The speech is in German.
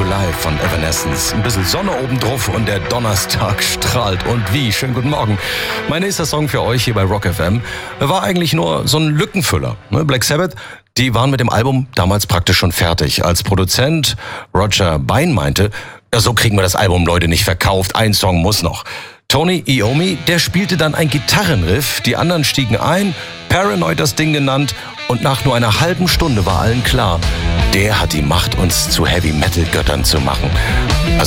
to Life von Evanescence. Ein bisschen Sonne oben drauf und der Donnerstag strahlt. Und wie? Schönen guten Morgen. Mein nächster Song für euch hier bei Rock FM war eigentlich nur so ein Lückenfüller. Black Sabbath, die waren mit dem Album damals praktisch schon fertig. Als Produzent Roger Bein meinte, ja, so kriegen wir das Album, Leute, nicht verkauft. Ein Song muss noch. Tony Iommi, der spielte dann ein Gitarrenriff, die anderen stiegen ein, Paranoid das Ding genannt, und nach nur einer halben Stunde war allen klar, der hat die Macht, uns zu Heavy-Metal-Göttern zu machen.